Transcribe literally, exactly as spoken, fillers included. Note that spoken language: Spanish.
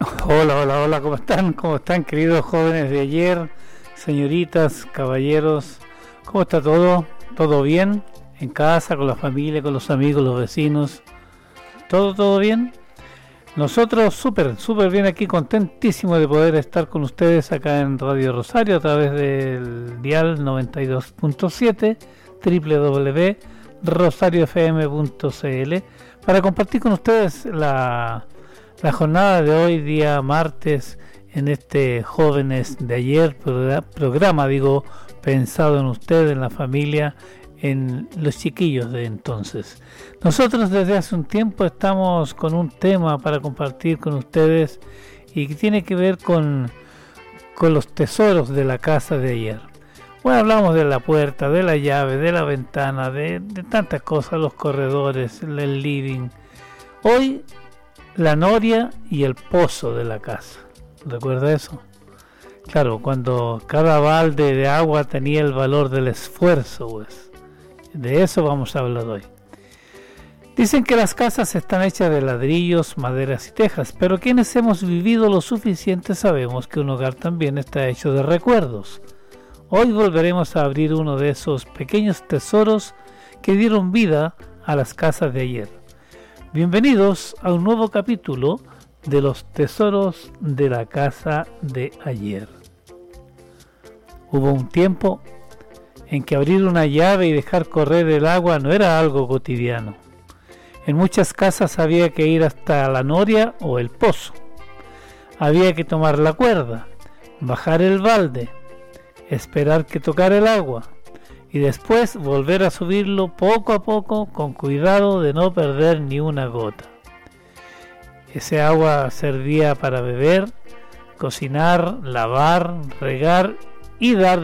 Hola, hola, hola, ¿cómo están? ¿Cómo están, queridos jóvenes de ayer, señoritas, caballeros? ¿Cómo está todo? ¿Todo bien? ¿En casa, con la familia, con los amigos, los vecinos? ¿Todo, todo bien? Nosotros súper, súper bien aquí, contentísimo de poder estar con ustedes acá en Radio Rosario a través del dial noventa y dos punto siete, doble u doble u doble u punto rosario f m punto c l, para compartir con ustedes la... La jornada de hoy, día martes, en este Jóvenes de Ayer, programa, digo, pensado en usted, en la familia, en los chiquillos de entonces. Nosotros desde hace un tiempo estamos con un tema para compartir con ustedes y que tiene que ver con, con los tesoros de la casa de ayer. Bueno, hablamos de la puerta, de la llave, de la ventana, de, de tantas cosas, los corredores, el living. Hoy, la noria y el pozo de la casa. ¿Recuerda eso? Claro, cuando cada balde de agua tenía el valor del esfuerzo, pues. De eso vamos a hablar hoy. Dicen que las casas están hechas de ladrillos, maderas y tejas, pero quienes hemos vivido lo suficiente sabemos que un hogar también está hecho de recuerdos. Hoy volveremos a abrir uno de esos pequeños tesoros que dieron vida a las casas de ayer. Bienvenidos a un nuevo capítulo de los tesoros de la casa de ayer. Hubo un tiempo en que abrir una llave y dejar correr el agua no era algo cotidiano. En muchas casas había que ir hasta la noria o el pozo. Había que tomar la cuerda, bajar el balde, esperar que tocara el agua y después volver a subirlo poco a poco con cuidado de no perder ni una gota. Ese agua servía para beber, cocinar, lavar, regar y dar